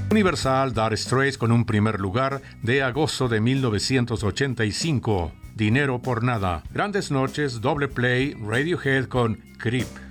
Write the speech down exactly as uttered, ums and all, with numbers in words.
Universal, Dire Straits con un primer lugar de agosto de mil novecientos ochenta y cinco. Dinero por nada. Grandes noches, Doble Play, Radiohead con Creep.